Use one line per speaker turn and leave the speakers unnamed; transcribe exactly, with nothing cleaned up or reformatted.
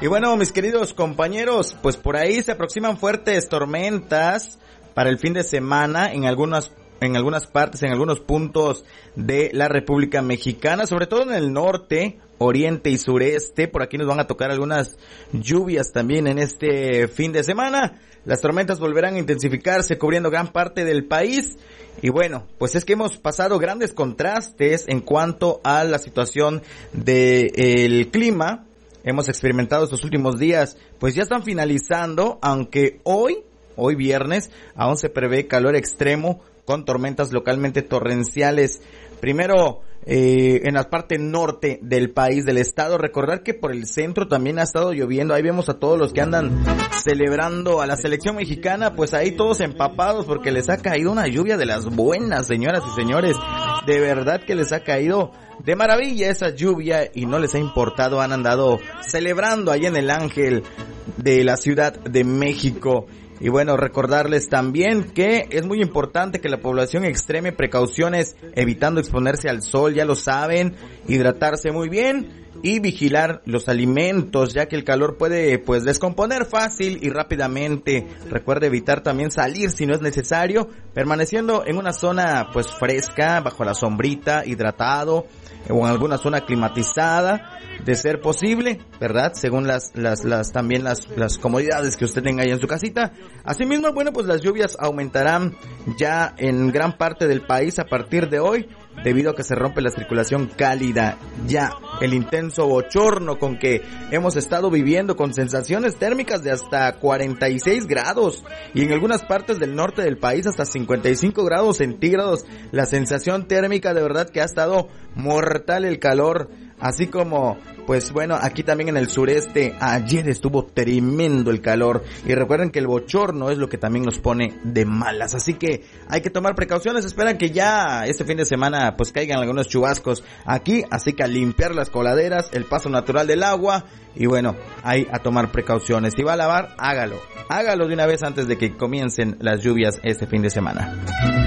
Y bueno, mis queridos compañeros, pues por ahí se aproximan fuertes tormentas para el fin de semana en algunas en algunas partes, en algunos puntos de la República Mexicana, sobre todo en el norte, oriente y sureste. Por aquí nos van a tocar algunas lluvias también en este fin de semana. Las tormentas volverán a intensificarse cubriendo gran parte del país. Y bueno, pues es que hemos pasado grandes contrastes en cuanto a la situación del clima. Hemos experimentado estos últimos días, pues ya están finalizando, aunque hoy, hoy viernes, aún se prevé calor extremo con tormentas localmente torrenciales. Primero, eh, en la parte norte del país, del estado. Recordar que por el centro también ha estado lloviendo. Ahí vemos a todos los que andan celebrando a la selección mexicana, pues ahí todos empapados porque les ha caído una lluvia de las buenas, señoras y señores. De verdad que les ha caído de maravilla esa lluvia y no les ha importado. Han andado celebrando ahí en el Ángel de la Ciudad de México. Y bueno, recordarles también que es muy importante que la población extreme precauciones evitando exponerse al sol, ya lo saben, hidratarse muy bien y vigilar los alimentos, ya que el calor puede pues descomponer fácil y rápidamente. Recuerde evitar también salir si no es necesario, permaneciendo en una zona pues fresca, bajo la sombrita, hidratado, o en alguna zona climatizada, de ser posible, ¿verdad? Según las, las, las, también las, las comodidades que usted tenga ahí en su casita. Asimismo, bueno, pues las lluvias aumentarán ya en gran parte del país a partir de hoy, debido a que se rompe la circulación cálida. Ya el intenso bochorno con que hemos estado viviendo, con sensaciones térmicas de hasta cuarenta y seis grados, y en algunas partes del norte del país hasta cincuenta y cinco grados centígrados. La sensación térmica de verdad que ha estado mortal el calor, así como pues bueno, aquí también en el sureste ayer estuvo tremendo el calor, y recuerden que el bochorno es lo que también nos pone de malas, así que hay que tomar precauciones. Esperan que ya este fin de semana pues caigan algunos chubascos aquí, así que a limpiar las coladeras, el paso natural del agua, y bueno, hay a tomar precauciones. Si va a lavar, hágalo, hágalo de una vez antes de que comiencen las lluvias este fin de semana.